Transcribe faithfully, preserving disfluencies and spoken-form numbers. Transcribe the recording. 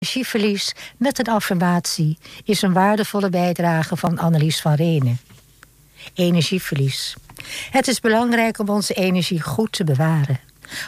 Energieverlies met een affirmatie is een waardevolle bijdrage van Annelies van Renen. Energieverlies. Het is belangrijk om onze energie goed te bewaren.